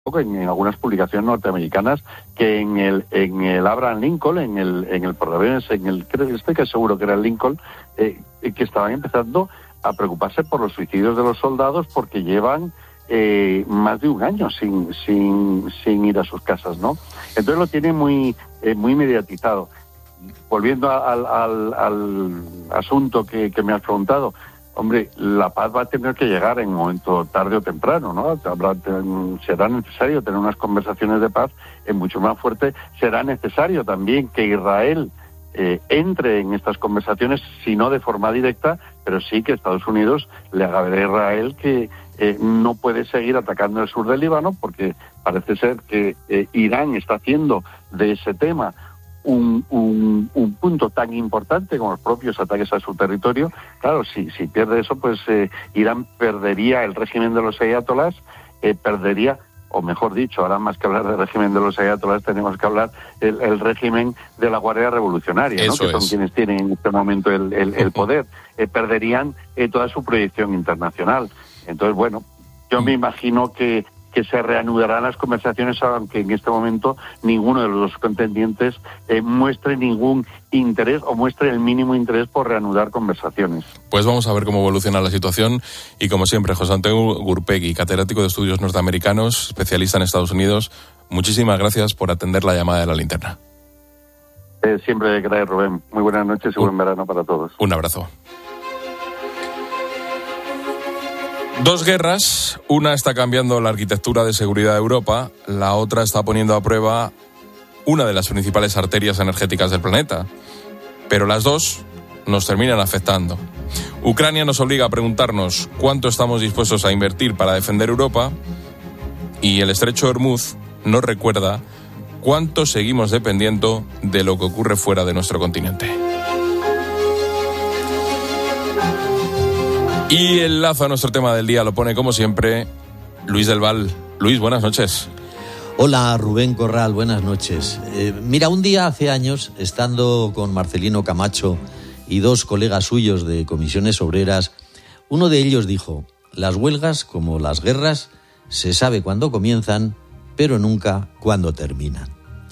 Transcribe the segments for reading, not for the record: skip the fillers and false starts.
en algunas publicaciones norteamericanas, que en el Abraham Lincoln, en el portaaviones, estoy que seguro que era el Lincoln, que estaban empezando a preocuparse por los suicidios de los soldados porque llevan más de un año sin ir a sus casas, ¿no? Entonces lo tiene muy mediatizado. Volviendo al asunto que me has preguntado, hombre, la paz va a tener que llegar en un momento tarde o temprano, ¿no? Será necesario tener unas conversaciones de paz mucho más fuertes. Será necesario también que Israel entre en estas conversaciones, si no de forma directa, pero sí que Estados Unidos le haga ver a Israel que no puede seguir atacando el sur del Líbano, porque parece ser que Irán está haciendo de ese tema un punto tan importante como los propios ataques a su territorio. Claro, si pierde eso, pues Irán perdería el régimen de los ayatolás, perdería, o mejor dicho, ahora más que hablar del régimen de los ayatolás, tenemos que hablar el régimen de la Guardia Revolucionaria, ¿no? Que son quienes tienen en este momento el poder. Perderían toda su proyección internacional. Entonces, bueno, yo me imagino que se reanudarán las conversaciones, aunque en este momento ninguno de los dos contendientes muestre ningún interés o muestre el mínimo interés por reanudar conversaciones. Pues vamos a ver cómo evoluciona la situación y, como siempre, José Antonio Gurpegui, catedrático de Estudios Norteamericanos, especialista en Estados Unidos, muchísimas gracias por atender la llamada de la linterna. Siempre gracias, Rubén. Muy buenas noches y buen verano para todos. Un abrazo. Dos guerras, una está cambiando la arquitectura de seguridad de Europa, la otra está poniendo a prueba una de las principales arterias energéticas del planeta. Pero las dos nos terminan afectando. Ucrania nos obliga a preguntarnos cuánto estamos dispuestos a invertir para defender Europa, y el estrecho de Hormuz nos recuerda cuánto seguimos dependiendo de lo que ocurre fuera de nuestro continente. Y el lazo a nuestro tema del día lo pone, como siempre, Luis del Val. Luis, buenas noches. Hola, Rubén Corral, buenas noches. Mira, un día hace años, estando con Marcelino Camacho y dos colegas suyos de comisiones obreras, uno de ellos dijo: las huelgas, como las guerras, se sabe cuándo comienzan, pero nunca cuándo terminan.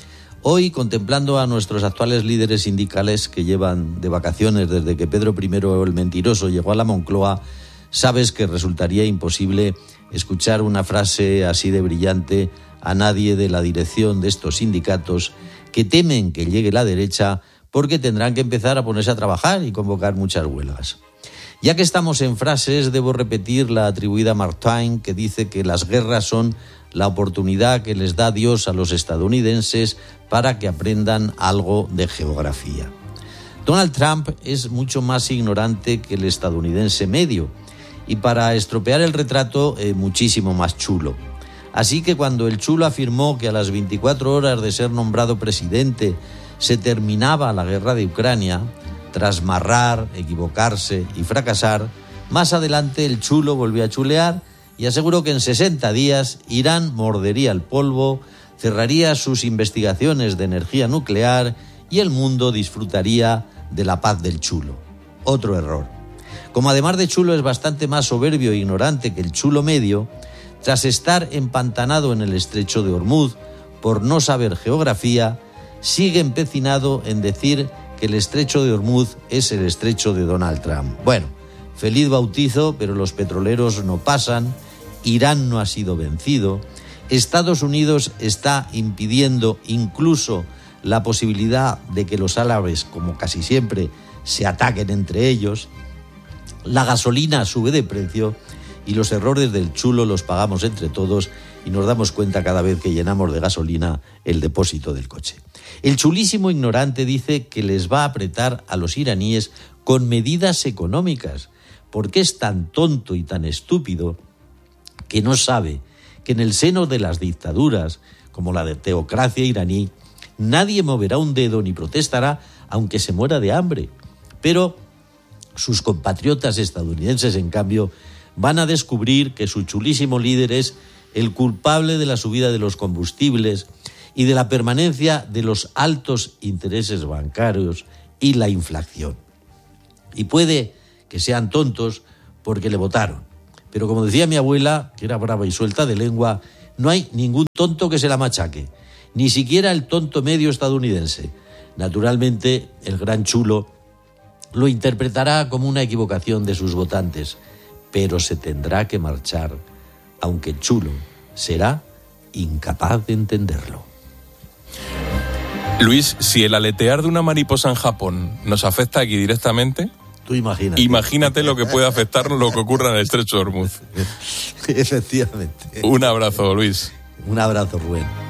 Hoy, contemplando a nuestros actuales líderes sindicales que llevan de vacaciones desde que Pedro I el Mentiroso llegó a la Moncloa, sabes que resultaría imposible escuchar una frase así de brillante a nadie de la dirección de estos sindicatos, que temen que llegue la derecha porque tendrán que empezar a ponerse a trabajar y convocar muchas huelgas. Ya que estamos en frases, debo repetir la atribuida a Mark Twain, que dice que las guerras son la oportunidad que les da Dios a los estadounidenses para que aprendan algo de geografía. Donald Trump es mucho más ignorante que el estadounidense medio y, para estropear el retrato, muchísimo más chulo. Así que cuando el chulo afirmó que a las 24 horas de ser nombrado presidente se terminaba la guerra de Ucrania, tras marrar, equivocarse y fracasar, más adelante el chulo volvió a chulear y aseguró que en 60 días Irán mordería el polvo, cerraría sus investigaciones de energía nuclear y el mundo disfrutaría de la paz del chulo. Otro error. Como además de chulo es bastante más soberbio e ignorante que el chulo medio, tras estar empantanado en el estrecho de Hormuz por no saber geografía, sigue empecinado en decir que el estrecho de Hormuz es el estrecho de Donald Trump. Bueno, feliz bautizo, pero los petroleros no pasan, Irán no ha sido vencido, Estados Unidos está impidiendo incluso la posibilidad de que los árabes, como casi siempre, se ataquen entre ellos, la gasolina sube de precio y los errores del chulo los pagamos entre todos y nos damos cuenta cada vez que llenamos de gasolina el depósito del coche. El chulísimo ignorante dice que les va a apretar a los iraníes con medidas económicas, porque es tan tonto y tan estúpido que no sabe que en el seno de las dictaduras, como la de teocracia iraní, nadie moverá un dedo ni protestará aunque se muera de hambre. Pero sus compatriotas estadounidenses, en cambio, van a descubrir que su chulísimo líder es el culpable de la subida de los combustibles y de la permanencia de los altos intereses bancarios y la inflación. Y puede que sean tontos porque le votaron. Pero como decía mi abuela, que era brava y suelta de lengua, No hay ningún tonto que se la machaque, ni siquiera el tonto medio estadounidense. Naturalmente, el gran chulo lo interpretará como una equivocación de sus votantes, pero se tendrá que marchar, aunque el chulo será incapaz de entenderlo. Luis, si el aletear de una mariposa en Japón nos afecta aquí directamente, tú imagínate lo que puede afectarnos lo que ocurra en el Estrecho de Hormuz. Efectivamente. Un abrazo, Luis. Un abrazo, Rubén.